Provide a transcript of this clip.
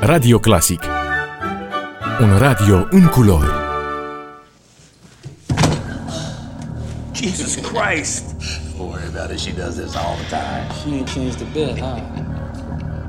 Radio Clasic. Un radio în culori. Jesus Christ! Don't worry about it. She does this all the time. She ain't changed a bit, huh?